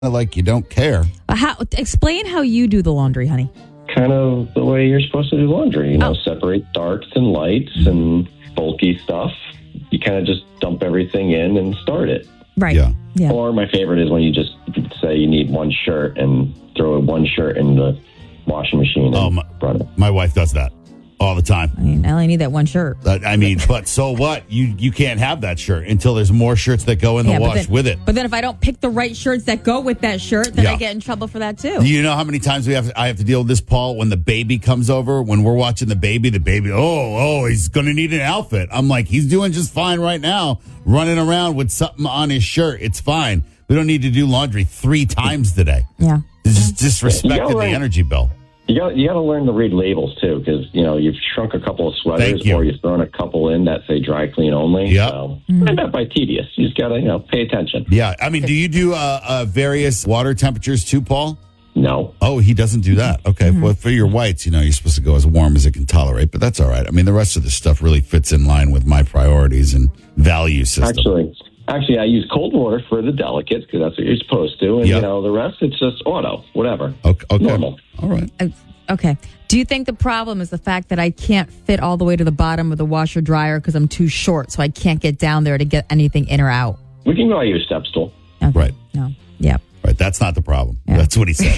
like you don't care. Explain how you do the laundry, honey. Kind of the way you're supposed to do laundry. Separate darks and lights and bulky stuff. You kind of just dump everything in and start it. Right. Yeah. Or my favorite is when you just say you need one shirt and throw one shirt in the washing machine. My wife does that all the time. I mean, I only need that one shirt. But so what? You can't have that shirt until there's more shirts that go in the wash with it. But then if I don't pick the right shirts that go with that shirt, then I get in trouble for that too. You know how many times I have to deal with this, Paul, when the baby comes over, when we're watching the baby, he's going to need an outfit. I'm like, he's doing just fine right now, running around with something on his shirt. It's fine. We don't need to do laundry 3 times today. Yeah. Just disrespecting the energy bill. You got to learn to read labels, too, because, you've shrunk a couple of sweaters or you've thrown a couple in that say dry clean only. Yeah. So, not by tedious. You just got to, pay attention. Yeah. I mean, do you do various water temperatures, too, Paul? No. Oh, he doesn't do that. Okay. Well, for your whites, you're supposed to go as warm as it can tolerate, but that's all right. I mean, the rest of the stuff really fits in line with my priorities and value system. Actually, I use cold water for the delicates because that's what you're supposed to. And, the rest, it's just auto, whatever. Okay. Normal. All right. Okay. Do you think the problem is the fact that I can't fit all the way to the bottom of the washer dryer because I'm too short, so I can't get down there to get anything in or out? We can go out your step stool. Okay. Right. No. Yep. Right. That's not the problem. Yeah. That's what he said.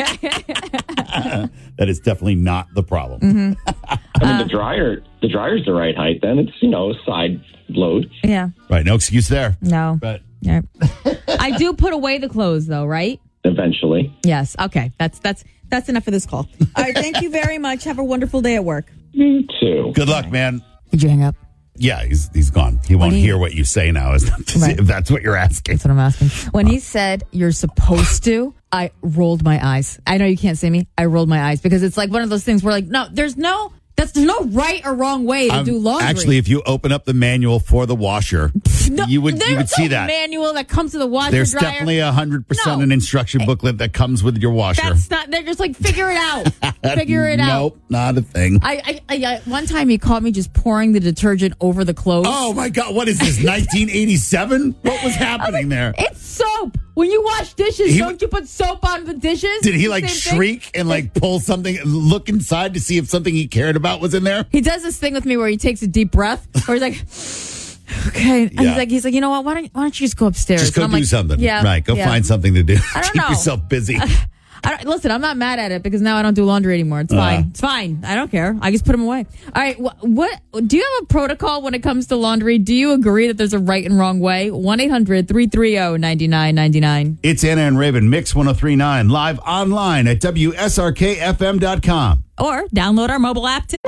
That is definitely not the problem. Mm-hmm. I mean, the dryer's the right height. Then it's, side load. Yeah. Right. No excuse there. No. But yeah. I do put away the clothes, though, right? Eventually. Yes. Okay. That's enough for this call. All right. Thank you very much. Have a wonderful day at work. You too. Good luck, man. Did you hang up? Yeah, he's gone. He won't hear what you say now. If that's what you're asking. That's what I'm asking. When he said you're supposed to, I rolled my eyes. I know you can't see me. I rolled my eyes because it's like one of those things where there's no right or wrong way to do laundry. Actually, if you open up the manual for the washer, you would see that manual that comes to the washer. There's dryer. Definitely 100% an instruction booklet that comes with your washer. That's not. They're just like figure it out. Figure it out. Nope, not a thing. I one time he caught me just pouring the detergent over the clothes. Oh my God! What is this? 1987? What was happening there? It's soap. When you wash dishes, don't you put soap on the dishes? Did he shriek and pull something, look inside to see if something he cared about was in there? He does this thing with me where he takes a deep breath, or he's like, okay, and he's like, you know what? Why don't you just go upstairs? Just go do something. Yeah, right. Go find something to do. I don't Keep know. yourself busy. Listen, I'm not mad at it because now I don't do laundry anymore. It's fine. It's fine. I don't care. I just put them away. All right. What do you have a protocol when it comes to laundry? Do you agree that there's a right and wrong way? 1-800-330-9999. It's Anna and Raven, Mix 103.9, live online at WSRKFM.com. Or download our mobile app too.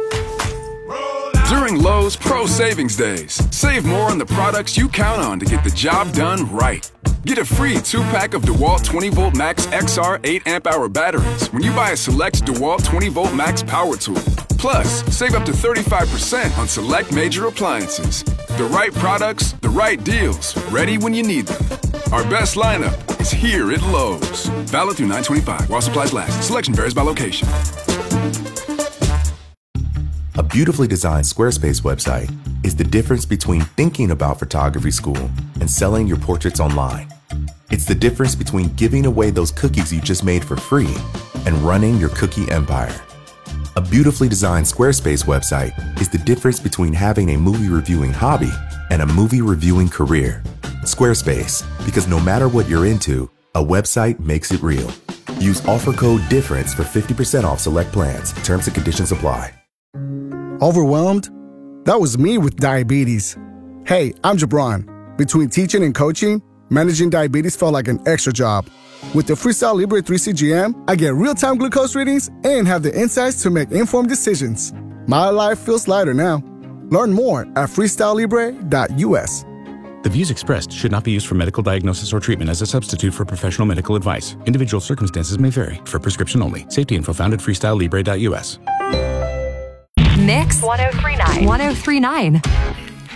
During Lowe's Pro Savings Days, save more on the products you count on to get the job done right. Get a free 2-pack of DeWalt 20-volt Max XR 8-amp-hour batteries when you buy a select DeWalt 20-volt Max power tool. Plus, save up to 35% on select major appliances. The right products, the right deals, ready when you need them. Our best lineup is here at Lowe's. Valid through 9/25 while supplies last. Selection varies by location. A beautifully designed Squarespace website is the difference between thinking about photography school and selling your portraits online. It's the difference between giving away those cookies you just made for free and running your cookie empire. A beautifully designed Squarespace website is the difference between having a movie reviewing hobby and a movie reviewing career. Squarespace, because no matter what you're into, a website makes it real. Use offer code DIFFERENCE for 50% off select plans. Terms and conditions apply. Overwhelmed? That was me with diabetes. Hey, I'm Jabron. Between teaching and coaching, managing diabetes felt like an extra job. With the Freestyle Libre 3CGM, I get real-time glucose readings and have the insights to make informed decisions. My life feels lighter now. Learn more at freestylelibre.us. The views expressed should not be used for medical diagnosis or treatment as a substitute for professional medical advice. Individual circumstances may vary. For prescription only. Safety info found at freestylelibre.us. Mix 1039. 1039.